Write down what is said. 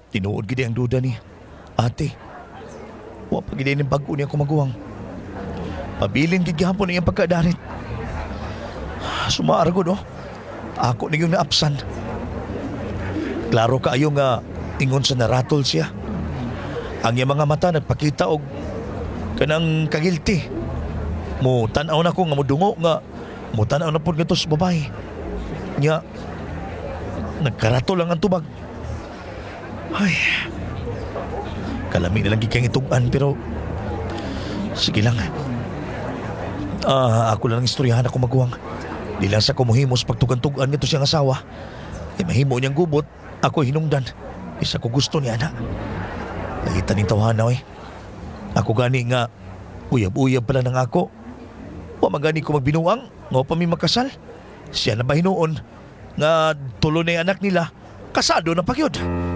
Tinuod gid ang duda ni ate. Wa pa gid ning bag-o niya kumaguwang. Pabilin gid gihapon iyang pagkadarit. Sumaaragod oh. Ako na yung naapsan. Klaro kaayo nga ingon sa naratol siya. Ang iyang mga mata nagpakita og kanang kagilti. Mo tan-aw na ko nga modungo nga mo tan-aw na pud nga to sa babae. Nya nagkarato lang ang tubag. Ay. Kalami na lang gikang itugan pero sige lang. Ako lang istoryahan ako maguwang. Di lang sa kumuhimos pagtugan-tugan nito siyang asawa. Mahimo niyang gubot, ako hinungdan. Isa ko gusto niya na. Nakita ni tawhana eh. Ako gani nga uyab-uyab pala ng ako. Wa magani ko magbinuang, nga pa mi makasal. Siya na ba hinuon nga tulo na yung anak nila, kasado na pagyod.